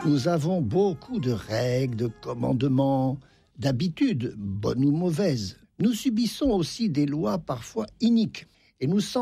Nous avons beaucoup de règles, de commandements, d'habitudes, bonnes ou mauvaises. Nous subissons aussi des lois parfois iniques et nous semblons